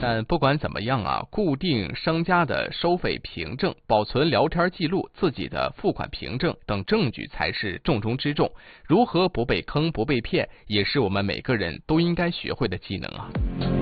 但不管怎么样啊，固定商家的收费凭证、保存聊天记录、自己的付款凭证等证据才是重中之重。如何不被坑、不被骗，也是我们每个人都应该学会的技能啊。